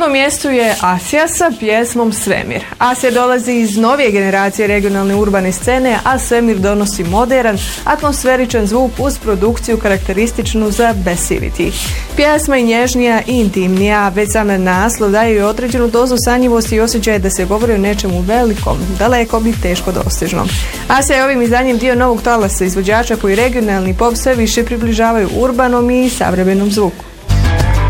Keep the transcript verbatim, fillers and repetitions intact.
prvom mjestu je Asija sa pjesmom Svemir. Asija dolazi iz novije generacije regionalne urbane scene, a Svemir donosi modern, atmosferičan zvuk uz produkciju karakterističnu za Besivity. Pjesma je nježnija i intimnija, već sam naslov daje joj određenu dozu sanjivosti i osjećaje da se govori o nečemu velikom, dalekom i teško dostižnom. Asija je ovim izdanjem dio novog talasa izvođača koji regionalni pop sve više približavaju urbanom i savremenom zvuku.